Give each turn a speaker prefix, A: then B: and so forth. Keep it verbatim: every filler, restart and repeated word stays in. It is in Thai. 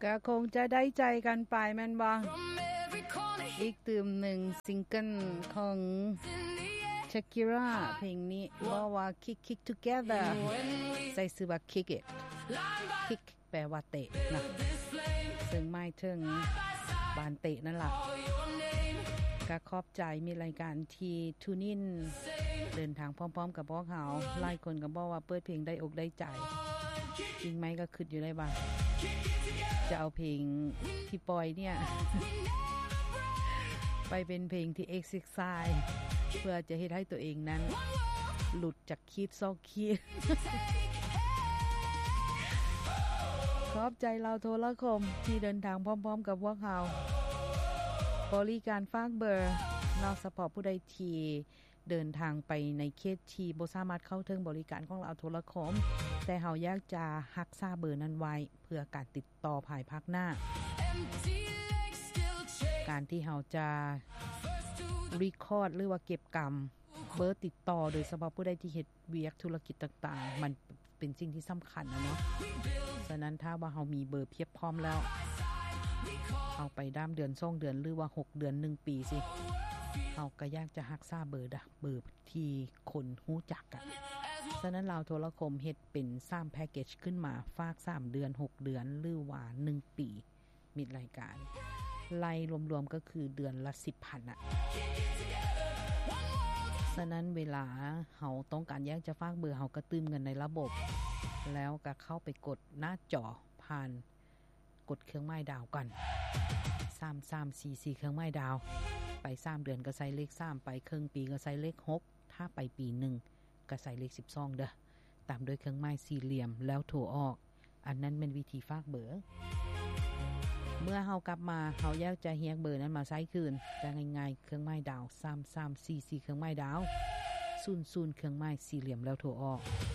A: ก็คงจะได้ใจกันไปแม่นบ่อีกตืมหนึ่งซิงเกิลของ Shakira เพลงนี้บอกว่า Kick Kick Together ใส่ชื่อว่า Kick It Kick แปลว่าเตะนะซึ่งหมายถึงบานเตะนั่นล่ะก็ขอบใจมีรายการที่ทูนินเดินทางพร้อมๆกับพวกเขาหลายคนก็บอกว่าเปิดเพลงได้อกได้ใจจริงไหมก็คิดอยู่ได้ว่าจะเอาเพลงที่ปล่อยเนี่ยไปเป็นเพลงที่เอ็กซิไซส์เพื่อจะเฮ็ดให้ตัวเองนั้นหลุดจากคีดซอกคีดขอบใจเราโทรคมที่เดินทางพร้อมๆกับพวกเขาบริการฝากเบอร์เราสปอร์ตผู้ใดที่เดินทางไปในเขตที่บ่สามารถเข้าถึงบริการของเราโทรคมแต่เฮาอยากจะรักษาเบอร์นั้นไว้เพื่อการติดต่อภายภาคหน้าการที่เฮาจะรีคอร์ดหรือว่าเก็บกรรมเบอร์ติดต่อโดยเฉพาะผู้ใดที่เฮ็ดเวียกธุรกิจต่างๆมันเป็นสิ่งที่สำคัญนะเนาะฉะนั้นถ้าว่าเฮามีเบอร์เพียบพร้อมแล้วเอาไปด้ามเดือนสองเดือนหรือว่าหกเดือนหนึ่งปีสิเฮาก็อยากจะรักษาเบอร์ดะเบอร์ที่คนรู้จักกันฉะนั้นเราโทรคมเฮ็ดเป็นสามแพ็คเกจขึ้นมาฝากสามเดือนหกเดือนหรือว่าหนึ่งปีมีรายการไล่รวมๆก็คือเดือนละ สิบพัน อ่ะฉะนั้นเวลาเฮาต้องการอยากจะฝากเบอร์เฮาก็ตื้มเงินในระบบแล้วก็เข้าไปกดหน้าจอผ่านกดเครื่องหมายดาวกันสาม สาม สี่ สี่เครื่องหมายดาวไปสามเดือนก็ใส่เลขสามไปครึ่งปีก็ใส่เลขหกถ้าไปปีหนึ่งก็ใส่เลขสิบสองเด้อตามด้วยเครื่องหมายสี่เหลี่ยมแล้วโทรออกอันนั้นเป็นวิธีฝากเบอร์เมื่อเฮากลับมาเฮาอยากจะเรียกเบอร์นั้นมาใช้คืนก็ง่ายๆเครื่องหมายดาวสาม สาม สี่ สี่เครื่องหมายดาวศูนย์ ศูนย์เครื่องหมายสี่เหลี่ยมแล้วโทรออก